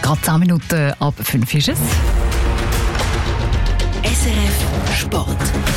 Gerade 10 Minuten ab 5 ist es. SRF Sport.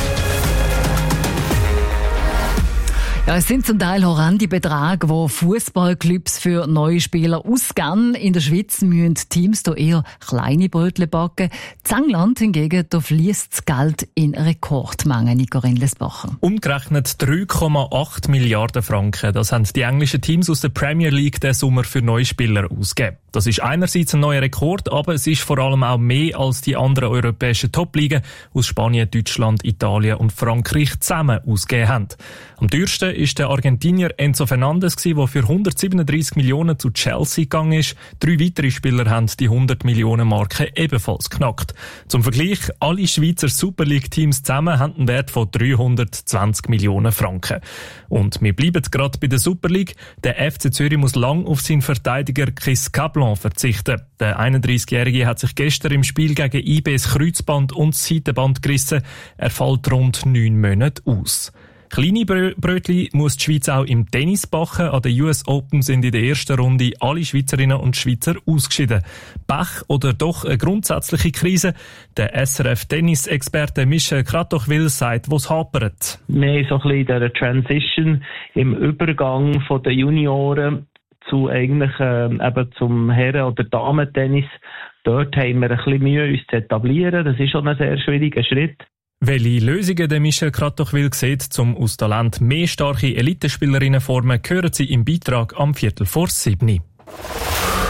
Ja, es sind zum Teil horrende Beträge, die Fußballclubs für neue Spieler ausgeben. In der Schweiz müssen Teams hier eher kleine Brötchen backen. In England hingegen fließt das Geld in Rekordmengen, Nicorin Lesbacher. Umgerechnet 3,8 Milliarden Franken. Das haben die englischen Teams aus der Premier League diesen Sommer für neue Spieler ausgegeben. Das ist einerseits ein neuer Rekord, aber es ist vor allem auch mehr als die anderen europäischen Top-Ligen aus Spanien, Deutschland, Italien und Frankreich zusammen ausgegeben haben. Am teuersten ist der Argentinier Enzo Fernandes, der für 137 Millionen zu Chelsea gegangen ist. 3 weitere Spieler haben die 100 Millionen Marke ebenfalls knackt. Zum Vergleich, alle Schweizer Super League-Teams zusammen haben einen Wert von 320 Millionen Franken. Und wir bleiben gerade bei der Super League. Der FC Zürich muss lang auf seinen Verteidiger Chris Cablon verzichten. Der 31-Jährige hat sich gestern im Spiel gegen IB das Kreuzband und das Seitenband gerissen. Er fällt rund 9 Monate aus. Kleine Brötli muss die Schweiz auch im Tennis backen. An den US Open sind in der ersten Runde alle Schweizerinnen und Schweizer ausgeschieden. Pech oder doch eine grundsätzliche Krise? Der SRF-Tennis-Experte Michel Kratochwil sagt, wo es hapert. Wir haben so ein bisschen in dieser Transition im Übergang von den Junioren zu eigentlich eben zum Herren- oder Damen-Tennis. Dort haben wir ein bisschen Mühe, uns zu etablieren. Das ist schon ein sehr schwieriger Schritt. Welche Lösungen der Michel Kratochwil sieht, um aus Talent mehr starke Elitespielerinnen zu formen, hören Sie im Beitrag am 6:45.